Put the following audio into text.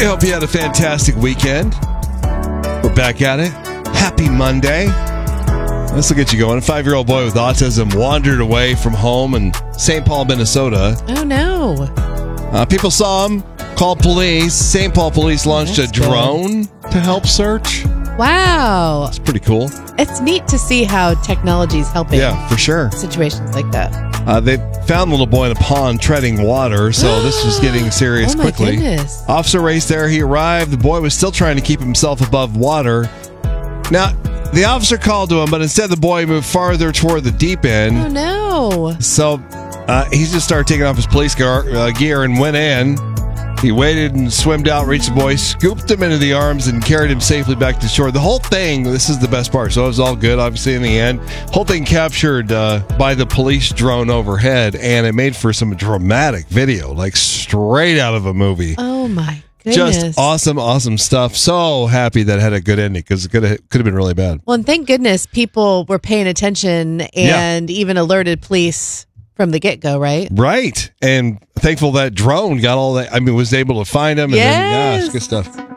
We hope you had a fantastic weekend. We're back at it. Happy Monday. This will get you going. A 5-year-old boy with autism wandered away from home in St. Paul, Minnesota. Oh, no. People saw him, called police. St. Paul police launched a drone to help search. Wow. It's pretty cool. It's neat to see how technology is helping. Yeah, for sure. Situations like that. They found the little boy in a pond treading water, so this was getting serious quickly. Goodness. Officer raced there. He arrived. The boy was still trying to keep himself above water. Now, the officer called to him, but instead the boy moved farther toward the deep end. Oh, no. So he just started taking off his police gear and went in. He waited and swam out, reached the boy, scooped him into the arms, and carried him safely back to shore. The whole thing, this is the best part, so it was all good, obviously, in the end. Whole thing captured by the police drone overhead, and it made for some dramatic video, like straight out of a movie. Oh, my goodness. Just awesome stuff. So happy that it had a good ending, because it could have been really bad. Well, and thank goodness people were paying attention and even alerted police from the get-go, right? Right. And thankful that drone got all that. I mean, was able to find him. Yes. And then, gosh, good stuff.